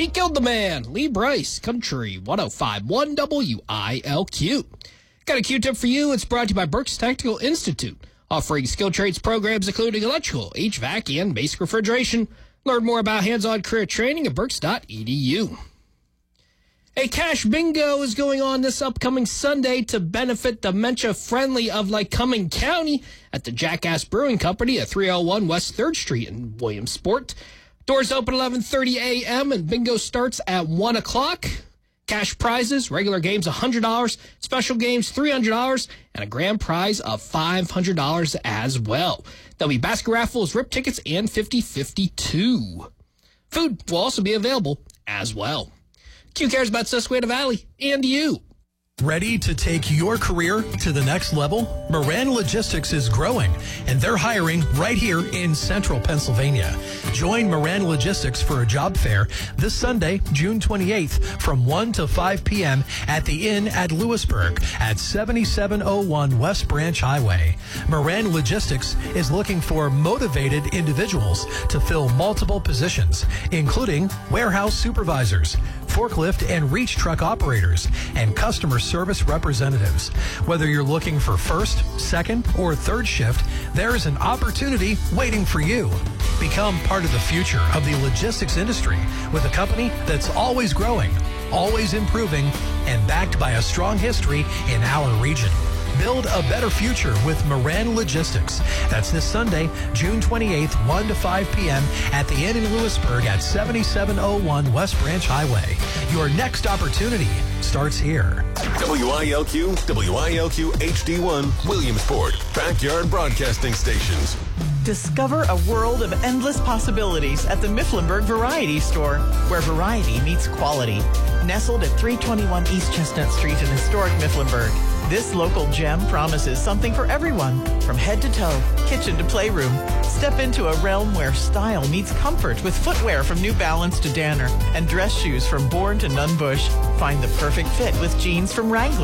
He killed the man. Lee Bryce, Country 105.1 WILQ. Got a Q-tip for you. It's brought to you by Berks Technical Institute, offering skilled trades programs including electrical, HVAC, and basic refrigeration. Learn more about hands-on career training at berks.edu. A cash bingo is going on this upcoming Sunday to benefit dementia-friendly of Lycoming County at the Jackass Brewing Company at 301 West 3rd Street in Williamsport. Doors open 11:30 a.m. and bingo starts at 1 o'clock. Cash prizes, regular games $100, special games $300, and a grand prize of $500 as well. There'll be basket raffles, rip tickets, and 50/50 too. Food will also be available as well. Q cares about Susquehanna Valley and you. Ready to take your career to the next level? Moran Logistics is growing, and they're hiring right here in central Pennsylvania. Join Moran Logistics for a job fair this Sunday, June 28th, from 1 to 5 p.m. at the Inn at Lewisburg at 7701 West Branch Highway. Moran Logistics is looking for motivated individuals to fill multiple positions, including warehouse supervisors, forklift and reach truck operators, and customer service representatives. Whether you're looking for first, second, or third shift, there is an opportunity waiting for you. Become part of the future of the logistics industry with a company that's always growing, always improving, and backed by a strong history in our region. Build a better future with Moran Logistics. That's this Sunday, June 28th, 1 to 5 p.m. at the Inn in Lewisburg at 7701 West Branch Highway. Your next opportunity starts here. WILQ HD1, Williamsport, Backyard Broadcasting Stations. Discover a world of endless possibilities at the Mifflinburg Variety Store, where variety meets quality. Nestled at 321 East Chestnut Street in historic Mifflinburg, this local gem promises something for everyone, from head to toe, kitchen to playroom. Step into a realm where style meets comfort with footwear from New Balance to Danner and dress shoes from Bourne to Nunn Bush. Find the perfect fit with jeans from Wrangler.